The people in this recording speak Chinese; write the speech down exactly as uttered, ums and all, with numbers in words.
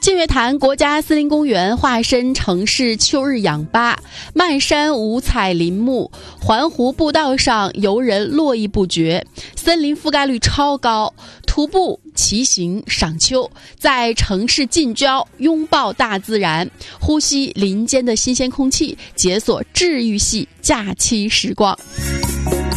净月潭国家森林公园化身城市秋日氧吧，漫山五彩林木，环湖步道上游人络绎不绝，森林覆盖率超高。徒步、骑行、赏秋，在城市近郊拥抱大自然，呼吸林间的新鲜空气，解锁治愈系假期时光。